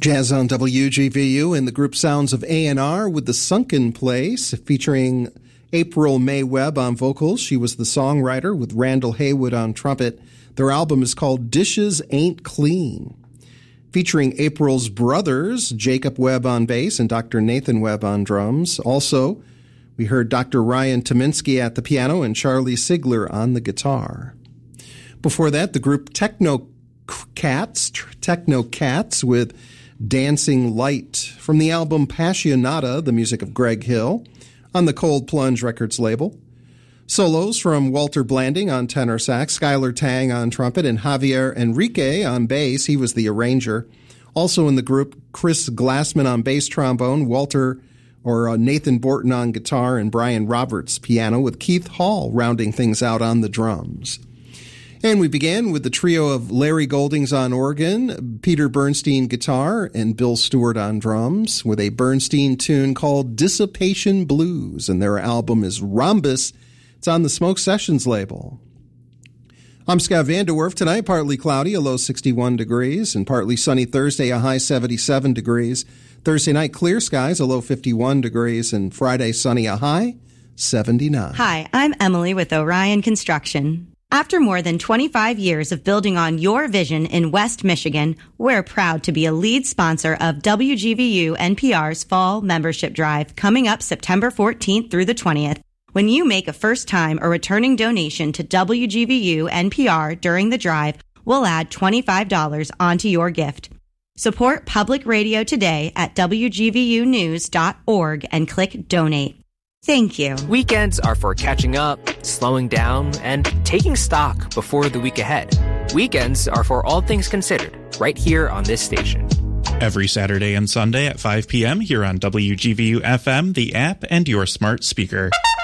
Jazz on WGVU and the group Sounds of A&R with The Sunken Place, featuring April May Webb on vocals. She was the songwriter with Randall Haywood on trumpet. Their album is called Dishes Ain't Clean. Featuring April's brothers, Jacob Webb on bass and Dr. Nathan Webb on drums. Also, we heard Dr. Ryan Tominski at the piano and Charlie Sigler on the guitar. Before that, the group Techno Cats with Dancing Light from the album Passionata, the music of Greg Hill, on the Cold Plunge Records label. Solos from Walter Blanding on tenor sax, Skylar Tang on trumpet, and Javier Enrique on bass. He was the arranger. Also in the group, Chris Glassman on bass trombone, Nathan Borton on guitar, and Brian Roberts piano, with Keith Hall rounding things out on the drums. And we began with the trio of Larry Goldings on organ, Peter Bernstein guitar, and Bill Stewart on drums, with a Bernstein tune called Dissipation Blues, and their album is Rhombus. It's on the Smoke Sessions label. I'm Scott Vanderwerf. Tonight, partly cloudy, a low 61 degrees, and partly sunny Thursday, a high 77 degrees. Thursday night, clear skies, a low 51 degrees, and Friday, sunny, a high 79. Hi, I'm Emily with Orion Construction. After more than 25 years of building on your vision in West Michigan, we're proud to be a lead sponsor of WGVU NPR's Fall Membership Drive coming up September 14th through the 20th. When you make a first-time or returning donation to WGVU NPR during the drive, we'll add $25 onto your gift. Support public radio today at WGVUnews.org and click Donate. Thank you. Weekends are for catching up, slowing down, and taking stock before the week ahead. Weekends are for All Things Considered, right here on this station. Every Saturday and Sunday at 5 p.m. here on WGVU FM, the app, and your smart speaker.